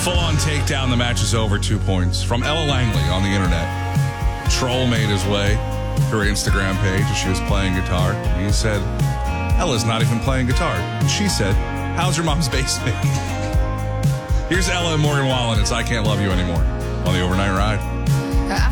Full-on takedown. The match is over. 2 points from Ella Langley on the internet. Troll made his way to her Instagram page as she was playing guitar. He said, Ella's not even playing guitar. And she said, how's your mom's basement? Here's Ella and Morgan Wallen. It's I Can't Love You Anymore on the Overnight Ride.